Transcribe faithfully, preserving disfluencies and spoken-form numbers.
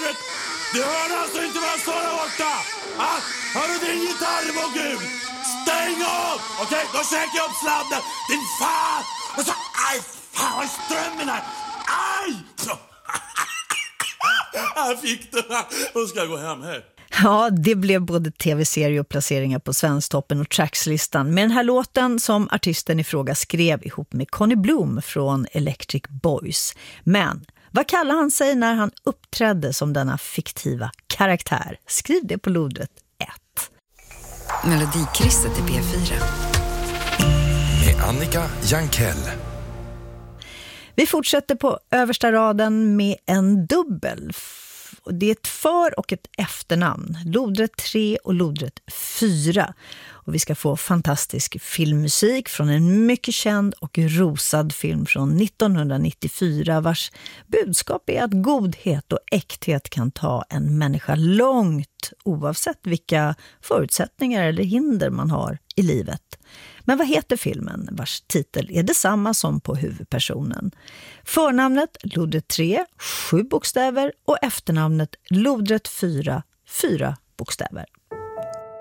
lodret! Du hörde alltså inte vad jag sa där borta! Ah, hör du din gitarr var gul? Stäng av! Okej, okay, då käkar jag upp sladden. Din fan! Och så, aj, fan vad är strömmen här? Aj! Jag fick det här. Då ska jag gå hem här. Ja, det blev både tv-serie och placeringar på Svensktoppen och Trackslistan. Med den här låten som artisten i fråga skrev ihop med Conny Bloom från Electric Boys. Men vad kallar han sig när han uppträdde som denna fiktiva karaktär? Skriv det på lodret ett. Melodikrysset i P fyra. Med Annika Jankell. Vi fortsätter på översta raden med en dubbel. Det är ett för- och ett efternamn. Lodret tre och lodret fyra. Och vi ska få fantastisk filmmusik från en mycket känd och rosad film från nittonhundranittiofyra vars budskap är att godhet och äkthet kan ta en människa långt oavsett vilka förutsättningar eller hinder man har i livet. Men vad heter filmen vars titel är detsamma som på huvudpersonen? Förnamnet lodret tre, sju bokstäver och efternamnet lodret fyra, fyra bokstäver.